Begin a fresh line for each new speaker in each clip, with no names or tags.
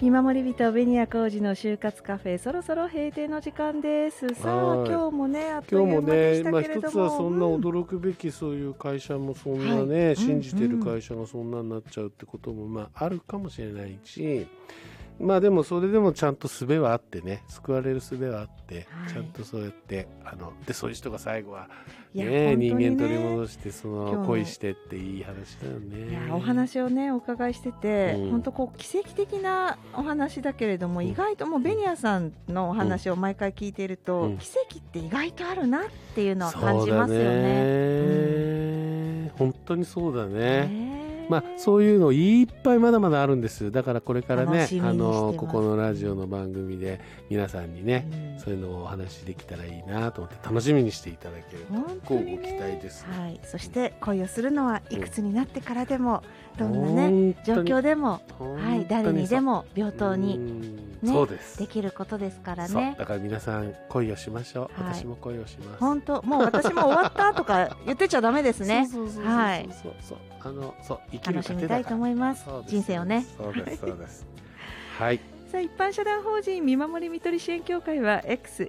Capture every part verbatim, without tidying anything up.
見守り人紅谷浩二の就活カフェ、そろそろ閉店の時間です。さあ今日もねあっという間でしたけれども、
今日もね、まあ、一つはそんな驚くべきそういう会社もそんなね、はい、信じてる会社がそんなになっちゃうってこともまああるかもしれないし、まあでもそれでもちゃんと術はあってね、救われる術はあって、はい、ちゃんとそうやってあのでそういう人が最後は、ね、人間取り戻してその恋してっていい話だよね。
いやお話をねお伺いしてて、うん、本当こう奇跡的なお話だけれども、うん、意外ともう紅谷さんのお話を毎回聞いていると、うん、奇跡って意外とあるなっていうのは感じますよね。
そうだね、うん、本当にそうだね。まあ、そういうのいっぱいまだまだあるんです。だからこれからね、あのここのラジオの番組で皆さんにね、うん、そういうのをお話しできたらいいなと思って楽しみにしていただけるとこうご期待です、
はい、そして恋をするのはいくつになってからでも、うん、どんなね状況でも、はい、誰にでも平等に、ね、そうです、できることですからね。
だから皆さん恋をしましょう、はい、私も恋をします。
本当もう私も終わったとか言ってちゃダメですね。
そうそうそうそう、はい、そうそうあのそう
楽しみたいと思います。人生をね。
そうですそうですはい。
さあ一般社団法人見守りみとり支援協会は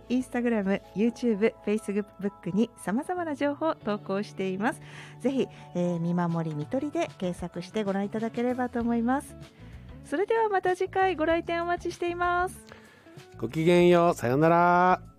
X、Instagram、YouTube、Facebook にさまざまな情報を投稿しています。ぜひ、えー、見守りみとりで検索してご覧いただければと思います。それではまた次回ご来店お待ちしています。
ごきげんよう、さようなら。